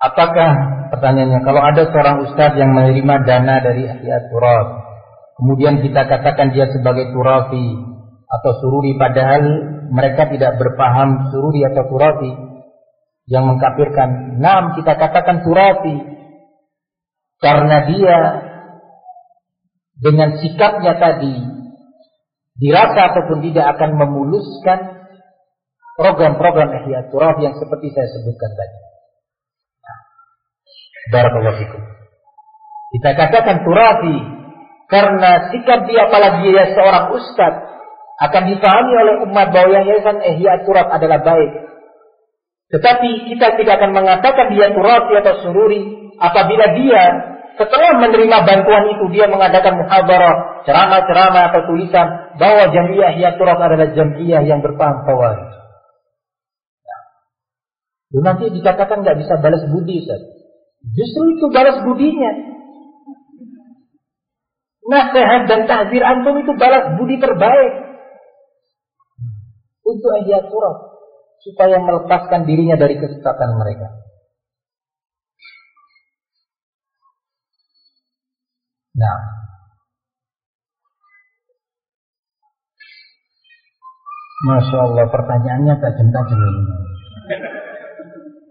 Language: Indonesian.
Apakah, pertanyaannya, kalau ada seorang ustadz yang menerima dana dari Ihya Turab, kemudian kita katakan dia sebagai turafi atau sururi, padahal mereka tidak berpaham sururi atau turafi yang mengkafirkan. Naam, kita katakan turafi karena dia dengan sikapnya tadi dirasa ataupun tidak akan memuluskan program-program Ihya Turab yang seperti saya sebutkan tadi. Barakallahu fikum. Kita katakan turafi karena sikap dia, apalagi dia seorang ustaz, akan dipahami oleh umat bahwa yayasan Ihya Turab adalah baik. Tetapi kita tidak akan mengatakan dia turafi atau sururi apabila dia setelah menerima bantuan itu dia mengadakan muhadarah, ceramah-ceramah atau tulisan bahwa Jamiah Ihya Turab adalah jamiah yang berpaham khawarij. Nanti dikatakan nggak bisa balas budi, Ustaz. Justru itu balas budinya. Nasihat dan tahzir antum itu balas budi terbaik untuk Ihya Turab supaya melepaskan dirinya dari kesesatan mereka. Nah, Masya Allah, pertanyaannya tajam-tajam ini.